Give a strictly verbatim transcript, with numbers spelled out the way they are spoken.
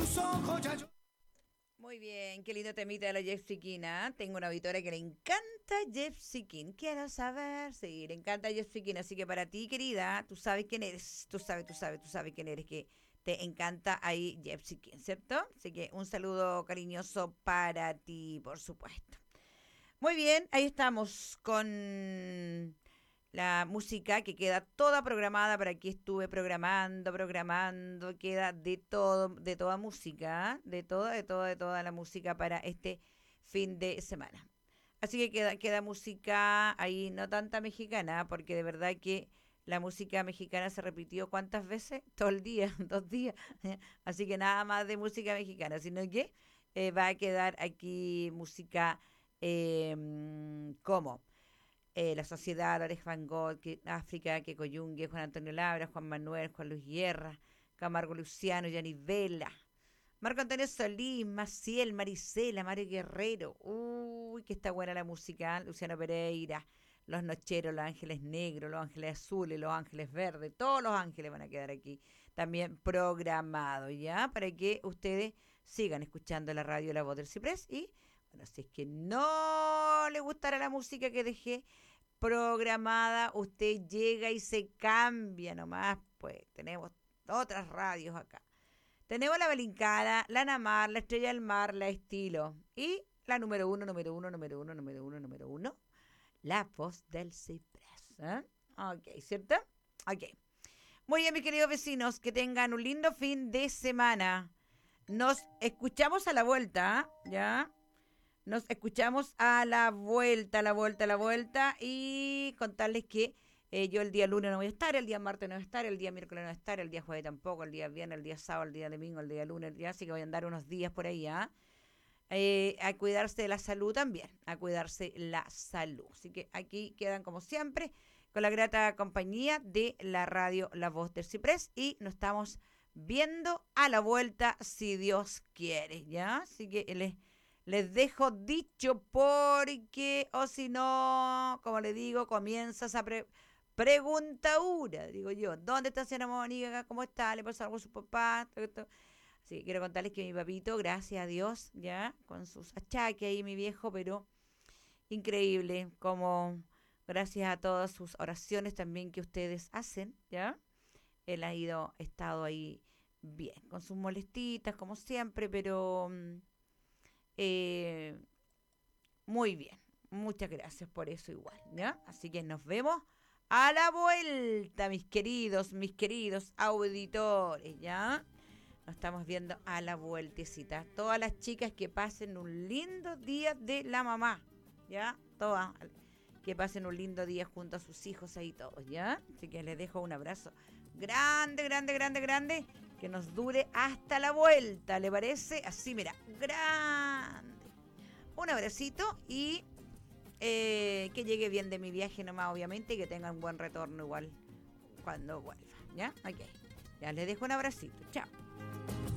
tus ojos ya yo... Muy bien, qué lindo temita de la Gypsy King, ¿ah? Tengo una auditora que le encanta Gypsy King. Quiero saber, sí, le encanta Gypsy King. Así que para ti, querida, tú sabes quién eres. Tú sabes, tú sabes, tú sabes quién eres, que te encanta ahí Gypsy King, ¿cierto? Así que un saludo cariñoso para ti, por supuesto. Muy bien, ahí estamos con la música que queda toda programada. Para aquí estuve programando, programando, queda de todo, de toda música, ¿ah? De toda, de toda, de toda la música para este fin de semana. Así que queda, queda música ahí, no tanta mexicana, porque de verdad que la música mexicana se repitió ¿cuántas veces? Todo el día, dos días. Así que nada más de música mexicana, sino que eh, va a quedar aquí música eh, como eh, La Sociedad, Alex Van Gogh, que, África, que Coyungue, Juan Antonio Labra, Juan Manuel, Juan Luis Guerra, Camargo Luciano, Yanni Vela, Marco Antonio Solís, Maciel, Marisela, Mario Guerrero. Uy, que está buena la música, ¿eh? Luciano Pereira, Los Nocheros, Los Ángeles Negros, Los Ángeles Azules, Los Ángeles Verdes, todos los ángeles van a quedar aquí también programados, ¿ya? Para que ustedes sigan escuchando la radio La Voz del Ciprés y, bueno, si es que no le gustará la música que dejé programada, usted llega y se cambia nomás, pues tenemos otras radios acá. Tenemos la Belincana, la Namar, la Estrella del Mar, la Estilo y la número uno, número uno, número uno, número uno, número uno, la Voz del Ciprés. ¿Eh? Ok, ¿cierto? Ok. Muy bien, mis queridos vecinos, que tengan un lindo fin de semana. Nos escuchamos a la vuelta, ¿ya? Nos escuchamos a la vuelta, a la vuelta, a la vuelta y contarles que eh, yo el día lunes no voy a estar, el día martes no voy a estar, el día miércoles no voy a estar, el día jueves tampoco, el día viernes, el día sábado, el día domingo, el día lunes, el día, así que voy a andar unos días por ahí, ¿ah? Eh, a cuidarse de la salud también, a cuidarse la salud. Así que aquí quedan como siempre con la grata compañía de la radio La Voz del Ciprés y nos estamos viendo a la vuelta si Dios quiere, ¿ya? Así que les, les dejo dicho porque, o si no, como le digo, comienza esa pre preguntaura, digo yo, ¿dónde está señora Mónica? ¿Cómo está? ¿Le pasó algo a su papá? Sí, quiero contarles que mi papito, gracias a Dios, ya, con sus achaques ahí, mi viejo, pero increíble, como gracias a todas sus oraciones también que ustedes hacen, ya, él ha ido, estado ahí bien, con sus molestitas, como siempre, pero mm, eh, muy bien. Muchas gracias por eso igual, ¿ya? Así que nos vemos a la vuelta, mis queridos, mis queridos auditores, ¿ya? Nos estamos viendo a la vueltecita. Todas las chicas que pasen un lindo día de la mamá, ¿ya? Todas que pasen un lindo día junto a sus hijos ahí todos, ¿ya? Así que les dejo un abrazo grande, grande, grande, grande, que nos dure hasta la vuelta, ¿le parece? Así, mira, grande. Un abracito y eh, que llegue bien de mi viaje nomás, obviamente, y que tenga un buen retorno igual cuando vuelva, ¿ya? Ok. Ya les dejo un abracito. Chao.